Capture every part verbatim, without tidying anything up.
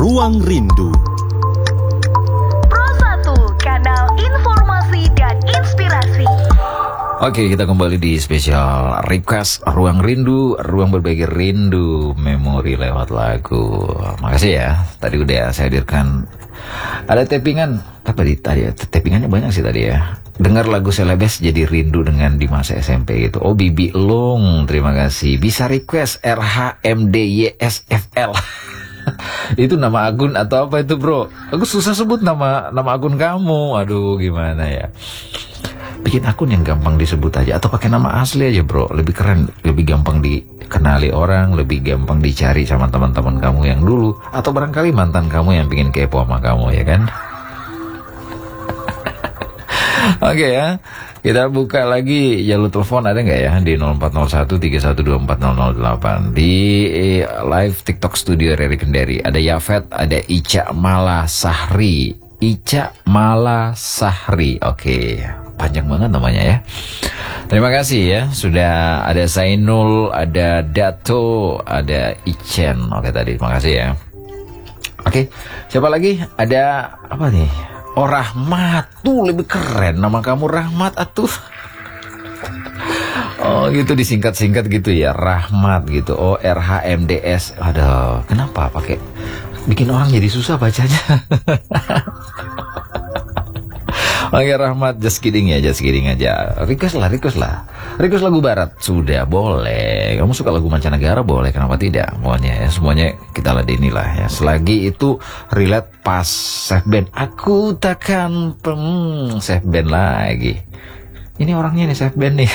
Ruang Rindu. Pro satu, kanal informasi dan inspirasi. Oke, kita kembali di spesial request Ruang Rindu, ruang berbagi rindu, memori lewat lagu. Makasih ya, tadi udah saya hadirkan. Ada tappingan, apa di tadi ya? Tappingannya banyak sih tadi ya. Dengar lagu Celebes jadi rindu dengan di masa S M P gitu. Oh, Bibi Long, terima kasih. Bisa request R H M D Y S F L. Itu nama akun atau apa itu, bro? Aku susah sebut nama nama akun kamu. Aduh, gimana ya? Bikin akun yang gampang disebut aja, atau pakai nama asli aja, bro. Lebih keren, lebih gampang dikenali orang, lebih gampang dicari sama teman-teman kamu yang dulu, atau barangkali mantan kamu yang pingin kepo sama kamu, ya kan? Oke ya, kita buka lagi jalur telepon, ada nggak ya di nol empat nol satu tiga satu dua empat nol nol delapan di live TikTok Studio Reri Kendari. Ada Yafet, ada Ica Malasahri, Ica Malasahri. Oke, panjang banget namanya ya. Terima kasih ya, sudah ada Zainul, ada Dato, ada Ichen. Oke tadi, terima kasih ya. Oke, siapa lagi? Ada apa nih? Oh, Rahmat, tuh lebih keren nama kamu, Rahmat atuh. Oh gitu, disingkat-singkat gitu ya, Rahmat gitu. Oh, R H M D S. Aduh, kenapa pakai bikin orang jadi susah bacanya? Oke, Rahmat, just kidding ya, just kidding aja. Request lah, request lah. Request lagu barat, sudah boleh. Kamu suka lagu mancanegara, boleh, kenapa tidak? Pokoknya ya, semuanya kita ladeni lah ya. Selagi itu relate pas safe band. Aku takkan hmm, safe band lagi. Ini orangnya nih safe band nih.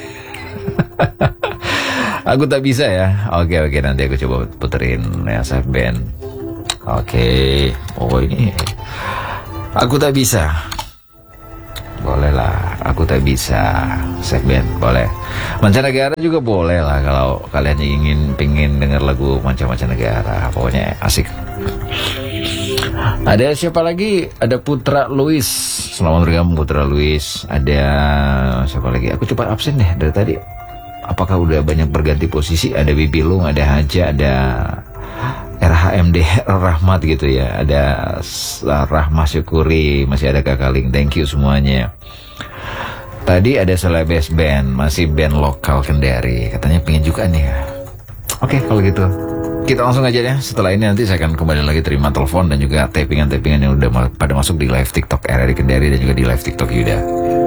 Aku tak bisa ya. Oke, oke, nanti aku coba puterin ya safe band. Oke. Oh, ini aku tak bisa. Boleh lah, aku tak bisa. Segmen boleh. Mancanegara juga boleh lah kalau kalian ingin pingin dengar lagu manca-mancanegara. Pokoknya asik. Ada siapa lagi? Ada Putra Luis. Selamat bergabung Putra Luis. Ada siapa lagi? Aku coba absen deh dari tadi. Apakah udah banyak berganti posisi? Ada Bibi Lung, ada Haja, ada R H M D Rahmat gitu ya. Ada Rahmat Syukuri, masih ada Kak Kaling. Thank you semuanya. Tadi ada Celebes Band, masih band lokal Kendari. Katanya pengen juga nih. Oke, kalau gitu kita langsung aja ya. Setelah ini nanti saya akan kembali lagi terima telepon dan juga tappingan-tappingan yang udah pada masuk di live TikTok R R I Kendari dan juga di live TikTok Yuda.